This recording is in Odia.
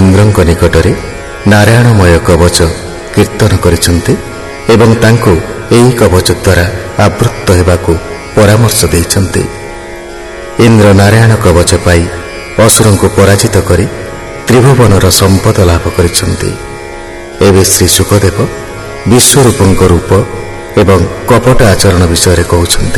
ଇନ୍ଦ୍ରଙ୍କ ନିକଟରେ ନାରାୟଣମୟ କବଚ କୀର୍ତ୍ତନ କରିଛନ୍ତି ଏବଂ ତାଙ୍କୁ ଏହି କବଚ ଦ୍ୱାରା ଆବୃତ୍ତ ହେବାକୁ ପରାମର୍ଶ ଦେଇଛନ୍ତି। ଇନ୍ଦ୍ର ନାରାୟଣ କବଚ ପାଇ ଅସୁରଙ୍କୁ ପରାଜିତ କରି ତ୍ରିଭୁବନର ସମ୍ପଦ ଲାଭ କରିଛନ୍ତି। ଏବେ ଶ୍ରୀ ଶୁକଦେବ ବିଶ୍ୱରୂପଙ୍କ ରୂପ ଏବଂ କପଟ ଆଚରଣ ବିଷୟରେ କହୁଛନ୍ତି।